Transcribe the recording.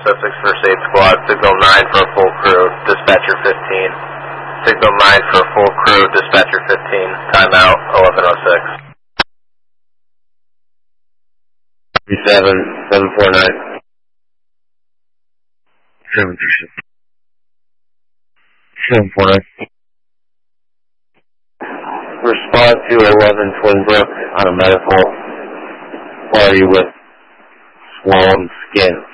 suspects first aid squad. Signal 9 for a full crew. Dispatcher 15. Signal 9 for a full crew. Dispatcher 15. Timeout 11:06. 749. 749. Respond to 11 Twinbrook on a medical. Why are you with swollen skin?